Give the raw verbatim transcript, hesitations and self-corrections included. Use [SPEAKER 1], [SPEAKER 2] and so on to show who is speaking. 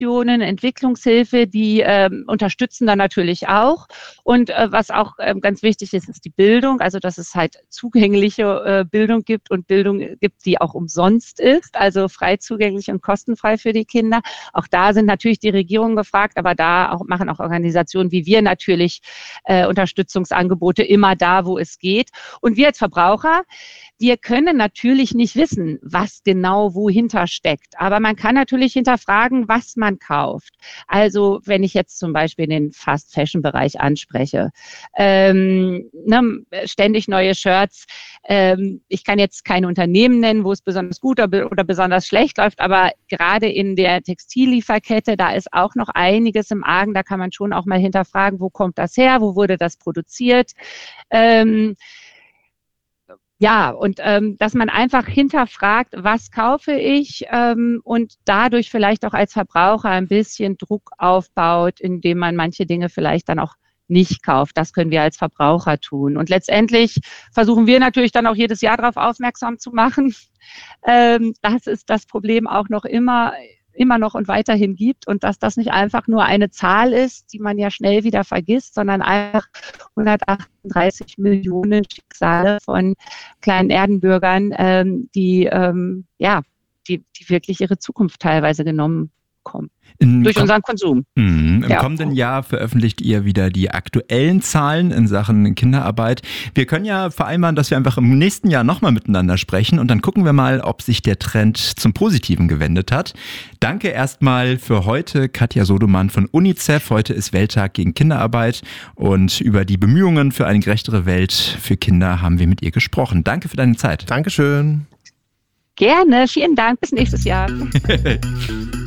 [SPEAKER 1] Organisationen, Entwicklungshilfe, die ähm, unterstützen dann natürlich auch. Und äh, was auch ähm, ganz wichtig ist, ist die Bildung, also dass es halt zugängliche äh, Bildung gibt und Bildung gibt, die auch umsonst ist, also frei zugänglich und kostenfrei für die Kinder. Auch da sind natürlich die Regierungen gefragt, aber da auch, machen auch Organisationen wie wir natürlich äh, Unterstützungsangebote immer da, wo es geht. Und wir als Verbraucher, wir können natürlich nicht wissen, was genau wohinter steckt. Aber man kann natürlich hinterfragen, was man kauft. Also wenn ich jetzt zum Beispiel den Fast-Fashion-Bereich anspreche, ähm, ne, ständig neue Shirts. Ähm, ich kann jetzt kein Unternehmen nennen, wo es besonders gut oder, oder besonders schlecht läuft, aber gerade in der Textillieferkette, da ist auch noch einiges im Argen. Da kann man schon auch mal hinterfragen, wo kommt das her, wo wurde das produziert. Ähm, Ja, und ähm, dass man einfach hinterfragt, was kaufe ich ähm, und dadurch vielleicht auch als Verbraucher ein bisschen Druck aufbaut, indem man manche Dinge vielleicht dann auch nicht kauft. Das können wir als Verbraucher tun. Und letztendlich versuchen wir natürlich dann auch jedes Jahr darauf aufmerksam zu machen. Ähm, das ist das Problem auch noch immer immer noch und weiterhin gibt und dass das nicht einfach nur eine Zahl ist, die man ja schnell wieder vergisst, sondern einfach hundertachtunddreißig Millionen Schicksale von kleinen Erdenbürgern, ähm, die, ähm, ja, die, die wirklich ihre Zukunft teilweise genommen bekommen.
[SPEAKER 2] In
[SPEAKER 1] Durch
[SPEAKER 2] kom-
[SPEAKER 1] unseren Konsum.
[SPEAKER 2] Mm, Im
[SPEAKER 1] Ja.
[SPEAKER 2] kommenden Jahr veröffentlicht ihr wieder die aktuellen Zahlen in Sachen Kinderarbeit. Wir können ja vereinbaren, dass wir einfach im nächsten Jahr nochmal miteinander sprechen und dann gucken wir mal, ob sich der Trend zum Positiven gewendet hat. Danke erstmal für heute, Katja Sodoman von UNICEF. Heute ist Welttag gegen Kinderarbeit und über die Bemühungen für eine gerechtere Welt für Kinder haben wir mit ihr gesprochen. Danke für deine Zeit.
[SPEAKER 3] Dankeschön.
[SPEAKER 1] Gerne, vielen Dank, bis nächstes Jahr.